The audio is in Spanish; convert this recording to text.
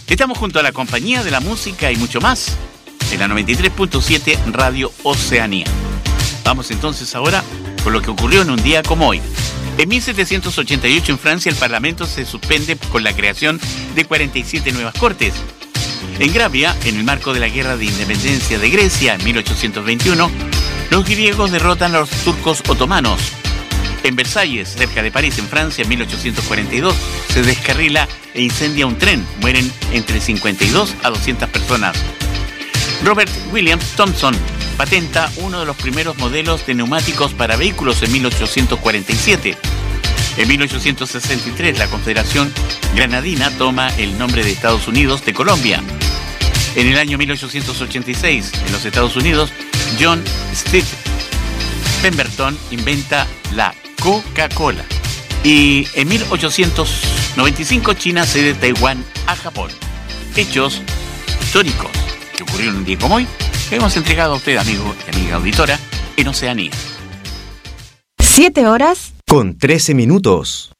Estamos junto a la compañía de la música y mucho más en la 93.7 Radio Oceanía. Vamos entonces ahora con lo que ocurrió en un día como hoy. En 1788 en Francia el Parlamento se suspende con la creación de 47 nuevas cortes. En Gravia, en el marco de la Guerra de Independencia de Grecia en 1821, los griegos derrotan a los turcos otomanos. En Versalles, cerca de París, en Francia, en 1842, se descarrila e incendia un tren. Mueren entre 52 a 200 personas. Robert William Thomson patenta uno de los primeros modelos de neumáticos para vehículos en 1847. En 1863, la Confederación Granadina toma el nombre de Estados Unidos de Colombia. En el año 1886, en los Estados Unidos, John Street Pemberton inventa la Coca-Cola. Y en 1895, China cede Taiwán a Japón. Hechos históricos que ocurrieron un día como hoy, que hemos entregado a usted, amigo y amiga auditora, en Oceanía. 7 horas con 13 minutos.